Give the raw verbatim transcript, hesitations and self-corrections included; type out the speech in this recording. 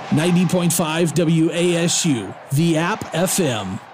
ninety point five W A S U, the app F M.